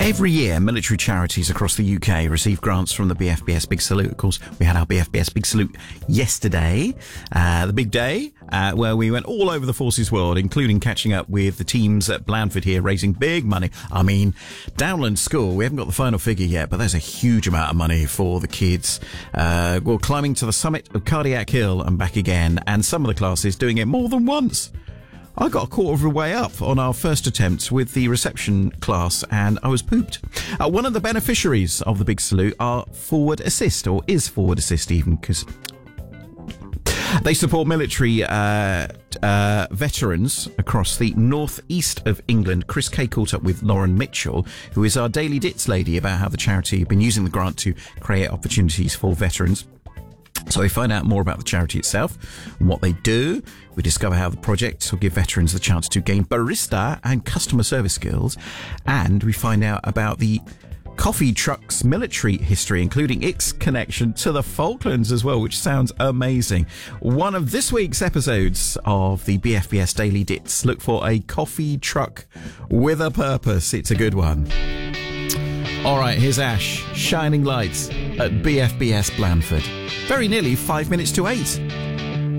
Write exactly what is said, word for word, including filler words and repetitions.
Every year, military charities across the U K receive grants from the B F B S Big Salute. Of course, we had our B F B S Big Salute yesterday, uh, the big day, uh, where we went all over the forces world, including catching up with the teams at Blandford here, raising big money. I mean, Downland School, we haven't got the final figure yet, but there's a huge amount of money for the kids. Uh, well, climbing to the summit of Cardiac Hill and back again, and some of the classes doing it more than once. I got a quarter of the way up on our first attempt with the reception class and I was pooped. Uh, one of the beneficiaries of the Big Salute are Forward Assist, or is Forward Assist even, because they support military uh, uh, veterans across the northeast of England. Chris Kay caught up with Lauren Mitchell, who is our Daily Dits lady, about how the charity have been using the grant to create opportunities for veterans. So we find out more about the charity itself and what they do. We discover how the project will give veterans the chance to gain barista and customer service skills. And we find out about the coffee truck's military history, including its connection to the Falklands as well, which sounds amazing. One of this week's episodes of the B F B S Daily Dits look for a coffee truck with a purpose. It's a good one. All right, here's Ash, shining lights at B F B S Blandford. Very nearly five minutes to eight.